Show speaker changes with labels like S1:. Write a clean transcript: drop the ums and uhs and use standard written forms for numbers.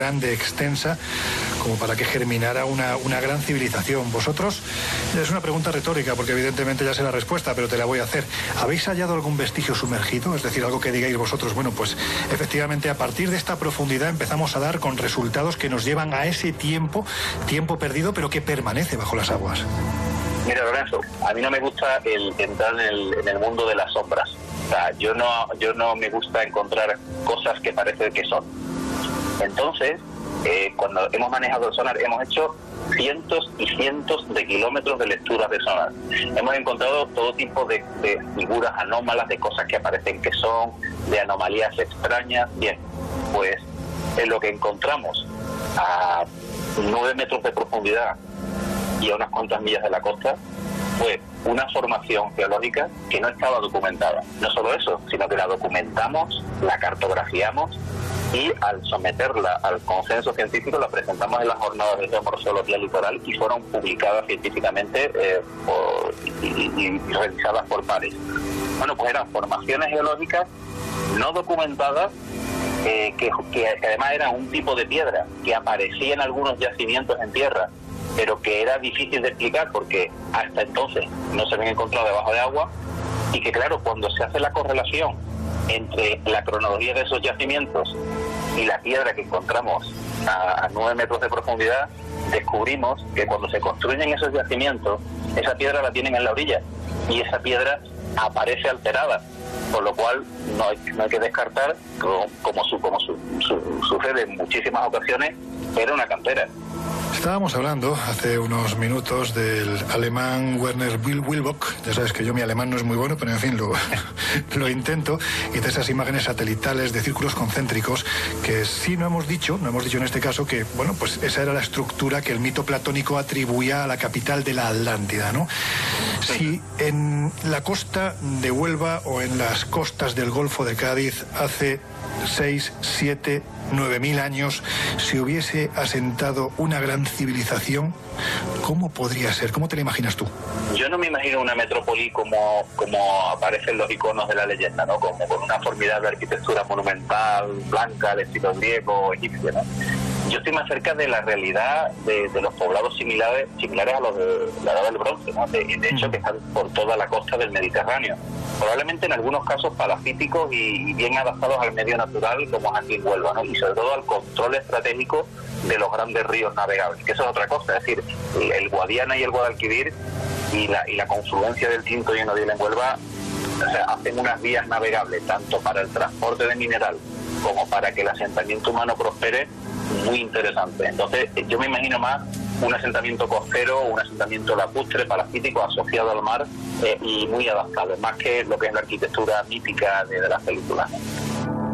S1: grande, extensa, como para que germinara una gran civilización. Vosotros, es una pregunta retórica, porque evidentemente ya sé la respuesta, pero te la voy a hacer. ¿Habéis hallado algún vestigio sumergido? Es decir, algo que digáis vosotros, bueno, pues efectivamente a partir de esta profundidad empezamos a dar con resultados que nos llevan a ese tiempo perdido, pero que permanece bajo las aguas.
S2: Mira, Lorenzo, a mí no me gusta entrar en el mundo de las sombras. O sea, yo no me gusta encontrar cosas que parecen que son. Entonces, cuando hemos manejado el sonar, hemos hecho cientos y cientos de kilómetros de lecturas de sonar. Hemos encontrado todo tipo de figuras anómalas, de cosas que aparecen que son, de anomalías extrañas. Bien, pues en lo que encontramos a 9 metros de profundidad y a unas cuantas millas de la costa, fue una formación geológica que no estaba documentada. No solo eso, sino que la documentamos, la cartografiamos y al someterla al consenso científico la presentamos en las jornadas de geomorfología litoral y fueron publicadas científicamente y revisadas por pares. Bueno, pues eran formaciones geológicas no documentadas que además eran un tipo de piedra que aparecía en algunos yacimientos en tierra, pero que era difícil de explicar porque hasta entonces no se habían encontrado debajo de agua, y que claro, cuando se hace la correlación entre la cronología de esos yacimientos y la piedra que encontramos a 9 metros de profundidad, descubrimos que cuando se construyen esos yacimientos, esa piedra la tienen en la orilla y esa piedra aparece alterada, por lo cual no hay que descartar, como sucede en muchísimas ocasiones, era una cantera.
S1: Estábamos hablando hace unos minutos del alemán Werner Wilbock. Ya sabes que yo mi alemán no es muy bueno, pero en fin, lo intento. Y de esas imágenes satelitales de círculos concéntricos que sí no hemos dicho en este caso que, bueno, pues esa era la estructura que el mito platónico atribuía a la capital de la Atlántida, ¿no? Si en la costa de Huelva o en las costas del Golfo de Cádiz hace 6, 7, 9.000 años se hubiese asentado una gran civilización, ¿cómo podría ser? ¿Cómo te la imaginas tú?
S2: Yo no me imagino una metrópoli como aparecen los iconos de la leyenda, ¿no? Como con una formidable arquitectura monumental, blanca, de estilo griego o egipcio, ¿no? Yo estoy más cerca de la realidad de los poblados similares a los de la Edad del Bronce, ¿no? De hecho, que están por toda la costa del Mediterráneo. Probablemente en algunos casos palafíticos y bien adaptados al medio natural, como es aquí en Huelva, ¿no? Y sobre todo al control estratégico de los grandes ríos navegables, que eso es otra cosa. Es decir, el Guadiana y el Guadalquivir y la confluencia del Tinto y el Nodil en Huelva, o sea, hacen unas vías navegables tanto para el transporte de mineral como para que el asentamiento humano prospere, muy interesante. Entonces yo me imagino más un asentamiento costero, un asentamiento lacustre, palafítico, asociado al mar y muy adaptable, más que lo que es la arquitectura mítica de las películas.